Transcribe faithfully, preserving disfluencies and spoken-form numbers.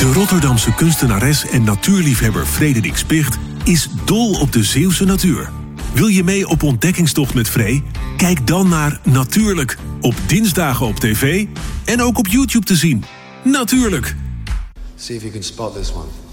De Rotterdamse kunstenares en natuurliefhebber Frederik Spicht is dol op de Zeeuwse natuur. Wil je mee op ontdekkingstocht met Free? Kijk dan naar Natuurlijk op dinsdagen op tv en ook op YouTube te zien. Natuurlijk! See if you can spot this one.